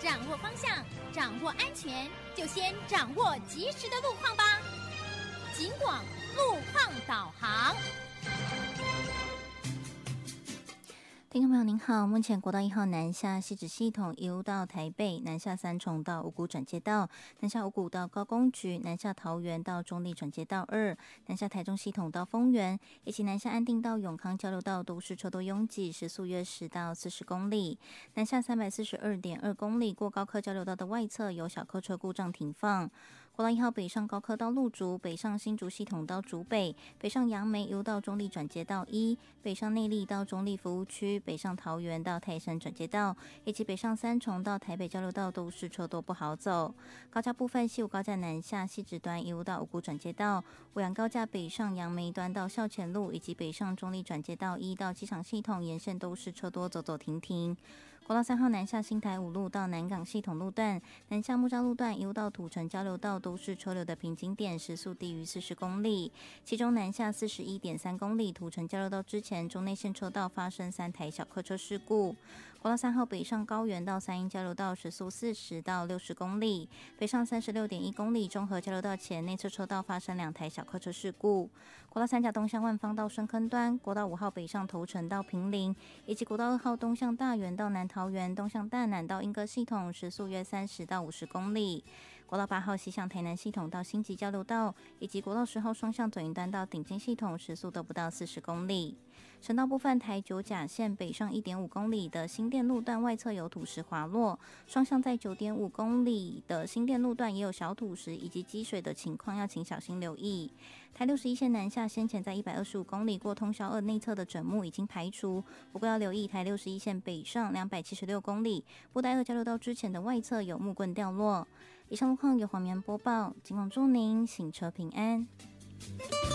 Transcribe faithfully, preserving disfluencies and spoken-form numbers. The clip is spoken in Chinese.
掌握方向，掌握安全，就先掌握及时的路况吧。警广路况导航。 听众朋友您好，目前国道一号南下汐止系统一路到台北，南下三重到五股转接道，南下五股到高工局，南下桃园到中立转接道二，南下台中系统到丰原，以及南下安定到永康交流道都是车多拥挤，时速约十到四十公里。南下三百四十二点二公里过高科交流道的外侧有小客车故障停放。国道一号北上高科到路竹，北上新竹系统到竹北，北上杨梅一路到中立转接道一，北上内壢到中立服务区，北上桃园到泰山转接道，以及北上三重到台北交流道都是车多不好走。高架部分，西武高架南下汐止端一路到五股转接道，五杨高架北上杨梅端到校前路，以及北上中立转接道一到机场系统沿线都是车多走走停停。国道三号南下新台五路到南港系统路段，南下木栅路段一路到土城交流道都是车流的瓶颈点，时速低于四十公里。其中南下四十一点三公里土城交流道之前，中内线车道发生三台小客车事故。国道三号北上高原到三鹰交流道时速四十到六十公里，北上三十六点一公里中和交流道前内侧车道发生两台小客车事故。国道三甲东向万方到深坑端，国道五号北上头城到平林，以及国道二号东向大园到南桃园，东向大南到莺歌系统，时速约三十到五十公里。国道八号西向台南系统到新集交流道，以及国道十号双向左营端到顶尖系统，时速都不到四十公里。省道部分，台九甲线北上 一点五公里的新店路段外侧有土石滑落，双向在 九点五公里的新店路段也有小土石以及积水的情况，要请小心留意。台六十一线南下先前在一百二十五公里过通霄二内侧的整木已经排除，不过要留意台六十一线北上两百七十六公里布袋二交流道之前的外侧有木棍掉落。以上路况由黄棉播报，警广祝您行车平安。